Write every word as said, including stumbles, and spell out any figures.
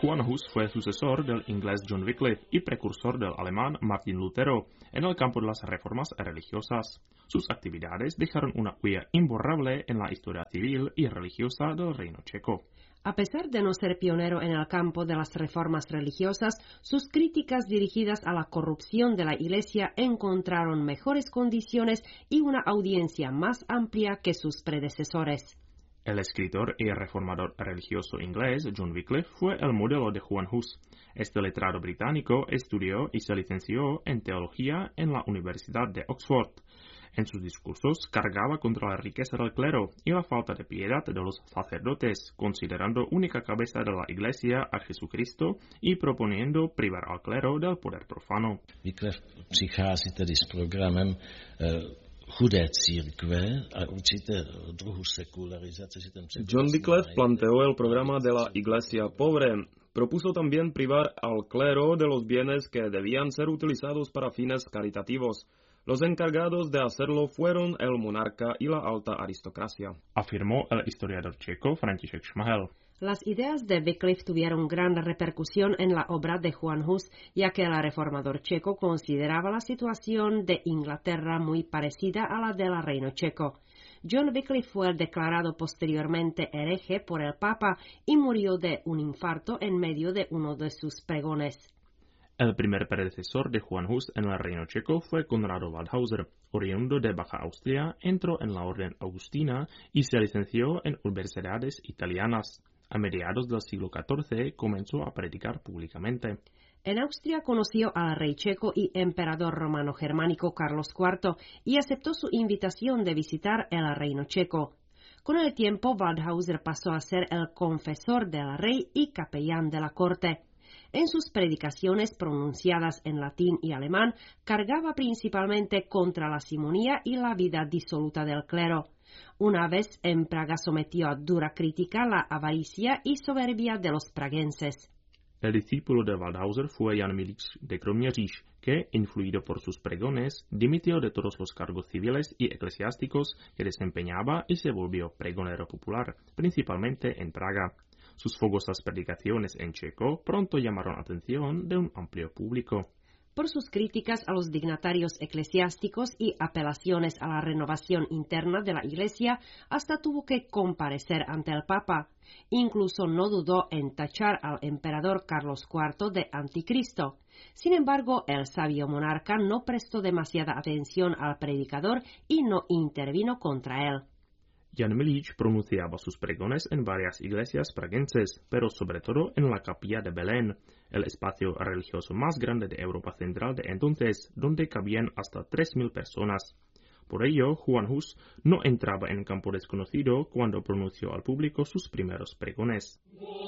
Juan Hus fue sucesor del inglés John Wycliffe y precursor del alemán Martin Lutero en el campo de las reformas religiosas. Sus actividades dejaron una huella imborrable en la historia civil y religiosa del Reino Checo. A pesar de no ser pionero en el campo de las reformas religiosas, sus críticas dirigidas a la corrupción de la Iglesia encontraron mejores condiciones y una audiencia más amplia que sus predecesores. El escritor y reformador religioso inglés John Wycliffe fue el modelo de Juan Hus. Este letrado británico estudió y se licenció en teología en la Universidad de Oxford. En sus discursos cargaba contra la riqueza del clero y la falta de piedad de los sacerdotes, considerando única cabeza de la Iglesia a Jesucristo y proponiendo privar al clero del poder profano. Wycliffe přichází tedy s programem uh... chudé církve a určité druhu secularizace. John Wycliffe planteó el programa de la Iglesia pobre. Propuso también privar al clero de los bienes que debían ser utilizados para fines caritativos. Los encargados de hacerlo fueron el monarca y la alta aristocracia, afirmó el historiador checo František Šmahel. Las ideas de Wycliffe tuvieron gran repercusión en la obra de Juan Hus, ya que el reformador checo consideraba la situación de Inglaterra muy parecida a la del Reino Checo. John Wycliffe fue declarado posteriormente hereje por el Papa y murió de un infarto en medio de uno de sus pregones. El primer predecesor de Juan Hus en el Reino Checo fue Conrado Waldhauser. Oriundo de Baja Austria, entró en la orden agustina y se licenció en universidades italianas. A mediados del siglo catorce comenzó a predicar públicamente. En Austria conoció al rey checo y emperador romano germánico Carlos cuarto y aceptó su invitación de visitar el Reino Checo. Con el tiempo, Waldhauser pasó a ser el confesor del rey y capellán de la corte. En sus predicaciones pronunciadas en latín y alemán, cargaba principalmente contra la simonía y la vida disoluta del clero. Una vez en Praga sometió a dura crítica la avaricia y soberbia de los praguenses. El discípulo de Waldhauser fue Jan Milič de Kroměříž, que, influido por sus pregones, dimitió de todos los cargos civiles y eclesiásticos que desempeñaba y se volvió pregonero popular, principalmente en Praga. Sus fogosas predicaciones en checo pronto llamaron la atención de un amplio público. Por sus críticas a los dignatarios eclesiásticos y apelaciones a la renovación interna de la Iglesia, hasta tuvo que comparecer ante el Papa. Incluso no dudó en tachar al emperador Carlos cuarto de anticristo. Sin embargo, el sabio monarca no prestó demasiada atención al predicador y no intervino contra él. Jan Milič pronunciaba sus pregones en varias iglesias praguenses, pero sobre todo en la capilla de Belén, el espacio religioso más grande de Europa Central de entonces, donde cabían hasta tres mil personas. Por ello, Juan Hus no entraba en campo desconocido cuando pronunció al público sus primeros pregones.